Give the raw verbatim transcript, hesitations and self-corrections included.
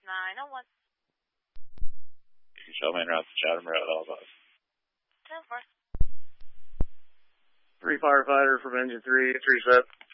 nine oh one. You can show me around to Chatham Road, all of us. ten four. Three firefighter from engine three, three set.